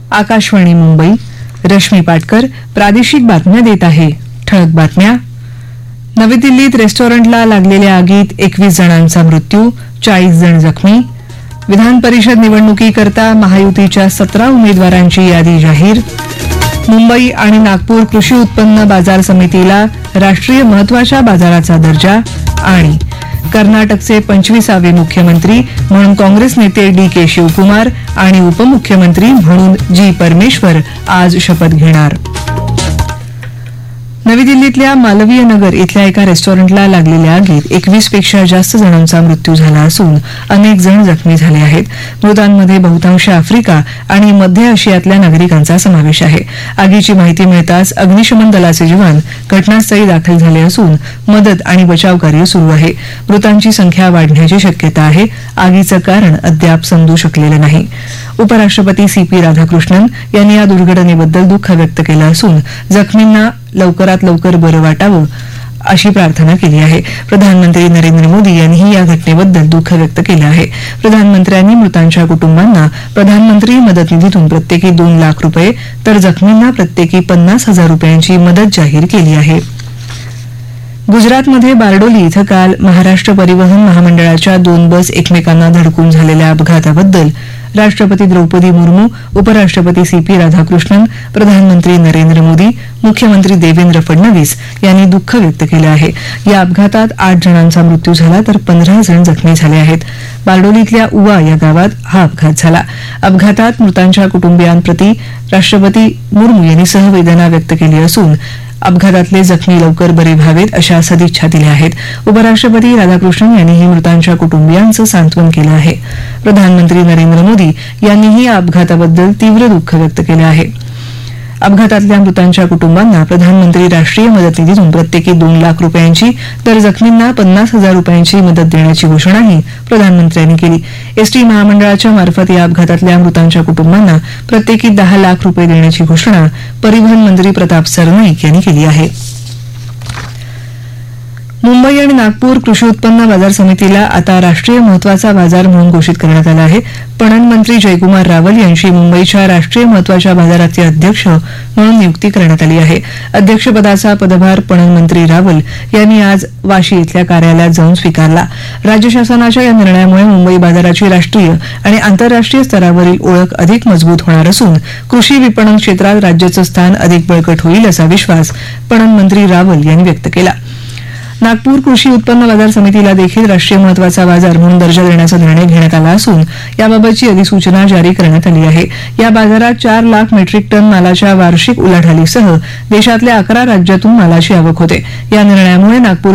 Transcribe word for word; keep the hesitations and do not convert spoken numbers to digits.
आकाशवाणी मुंबई. रश्मी पाटकर प्रादेशिक बातम्या देत आहे. ठळक बातम्या. नवी दिल्लीत रेस्टॉरंटला लागलेल्या आगीत एकवीस जणांचा मृत्यू, चाळीस जण जखमी. विधान परिषद निवडणुकीकरता महायुतीच्या सतरा उमेदवारांची यादी जाहीर. मुंबई आणि नागपूर कृषी उत्पन्न बाजार समितीला राष्ट्रीय महत्वाच्या बाजाराचा दर्जा. आणि कर्नाटकचे पंचवीसावे मुख्यमंत्री म्हणून काँग्रेस नेते डी के शिवकुमार आणि उपमुख्यमंत्री म्हणून जी परमेश्वर आज शपथ घेणार. नवी दिल्लीतल्या मालवीय नगर इथल्या एका रेस्टॉरंटला लागलेल्या आगीत एकवीस पेक्षा जास्त जणांचा मृत्यू झाला असून अनेक जण जखमी झाले आहेत. मृतांमध्ये बहुतांश आफ्रिका आणि मध्य आशियातल्या नागरिकांचा समावेश आहे. आगीची माहिती मिळताच अग्निशमन दलाचे जवान घटनास्थळी दाखल झाले असून मदत आणि बचाव कार्य सुरू आहे. मृतांची संख्या वाढण्याची शक्यता आहे. आगीचं कारण अद्याप समजू शकलेलं नाही. उपराष्ट्रपती सी पी राधाकृष्णन यांनी या दुर्घटनेबद्दल दुःख व्यक्त केलं असून जखमींना लवकरात लवकर बरं वाटावं अशी प्रार्थना केली आहे. प्रधानमंत्री नरेंद्र मोदी यांनीही या घटनेबद्दल दुःख व्यक्त केलं आहे. प्रधानमंत्र्यांनी मृतांच्या कुटुंबांना प्रधानमंत्री मदत निधीतून प्रत्येकी दोन लाख रुपये तर जखमींना प्रत्येकी पन्नास हजार रुपयांची मदत जाहीर केली आहे. गुजरातमध्ये बारडोली इथं काल महाराष्ट्र परिवहन महामंडळाच्या दोन बस एकमेकांना धडकून झालेल्या अपघाताबद्दल राष्ट्रपती द्रौपदी मुर्मू, उपराष्ट्रपती सी पी राधाकृष्णन, प्रधानमंत्री नरेंद्र मोदी, मुख्यमंत्री देवेंद्र फडणवीस यांनी दुःख व्यक्त केलं आहे. या अपघातात आठ जणांचा मृत्यू झाला तर पंधरा जण जखमी झाले आहेत. बारडोलीतल्या उवा या गावात हा अपघात झाला. अपघातात मृतांच्या कुटुंबियांप्रती राष्ट्रपती मुर्मू यांनी सहवेदना व्यक्त केली असून अपघातातले जखमी लवकर बरे व्हावेत अशा सदिच्छा दिल्या आहेत. उपराष्ट्रपती राधाकृष्णन यांनीही मृतांच्या कुटुंबियांचं सांत्वन केलं आहे. प्रधानमंत्री नरेंद्र मोदी यांनीही या अपघाताबद्दल तीव्र दुःख व्यक्त केलं आहे. अपघातातल्या मृतांच्या कुटुंबांना प्रधानमंत्री राष्ट्रीय मदत निधीतून प्रत्येकी दोन लाख रुपयांची तर जखमींना पन्नास हजार रुपयांची मदत देण्याची घोषणाही प्रधानमंत्र्यांनी केली. एसटी महामंडळाच्या मार्फत या अपघातातल्या मृतांच्या कुटुंबांना प्रत्येकी दहा लाख रुपये देण्याची घोषणा परिवहन मंत्री प्रताप सरनाईक यांनी केली आहे. मुंबई आणि नागपूर कृषी उत्पन्न बाजार समितीला आता राष्ट्रीय महत्वाचा बाजार म्हणून घोषित करण्यात आला आहे. पणन मंत्री जयकुमार रावल यांची मुंबईच्या राष्ट्रीय महत्वाच्या बाजाराचे अध्यक्ष म्हणून नियुक्ती करण्यात आली आहे. अध्यक्षपदाचा पदभार पणन मंत्री रावल यांनी आज वाशी इथल्या कार्यालयात जाऊन स्वीकारला. राज्य शासनाच्या या निर्णयामुळे मुंबई बाजाराची राष्ट्रीय आणि आंतरराष्ट्रीय स्तरावरील ओळख अधिक मजबूत होणार असून कृषी विपणन क्षेत्रात राज्याचं स्थान अधिक बळकट होईल असा विश्वास पणन मंत्री रावल यांनी व्यक्त केला. नागपूर कृषी उत्पन्न बाजार समितीला देखील राष्ट्रीय महत्वाचा बाजार म्हणून दर्जा देण्याचा निर्णय घेण्यात आला असून याबाबतची अधिसूचना जारी करण्यात आली आहे. या बाजारात चार लाख मेट्रिक टन मालाच्या वार्षिक उलाढालीसह देशातल्या अकरा राज्यातून मालाची आवक होते. या निर्णयामुळे नागपूर